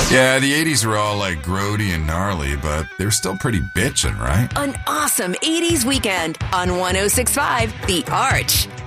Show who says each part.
Speaker 1: Yeah, the 80s were all like grody and gnarly, but they're still pretty bitchin', right?
Speaker 2: An awesome 80s weekend on 106.5 The Arch.